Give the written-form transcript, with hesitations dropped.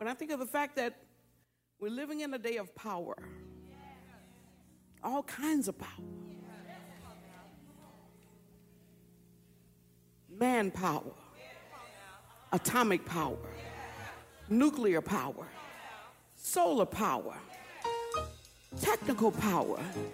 When I think of the fact that we're living in a day of power, all kinds of power, manpower, atomic power, nuclear power, solar power, technical power,